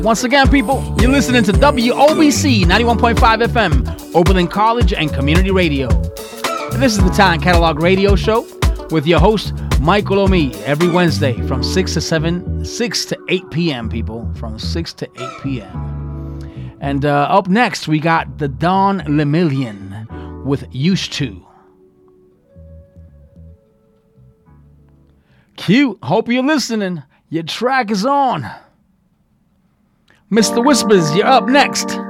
Once again, people, you're listening to WOBC 91.5 FM, Oberlin College and Community Radio. And this is the Talent Catalog Radio Show with your host, Michael Omi, every Wednesday from 6 to 8 p.m., people, from 6 to 8 p.m. And up next, we got the Don Lemillion with Used To. Cute. Hope you're listening. Your track is on. Mr. Whispers, you're up next.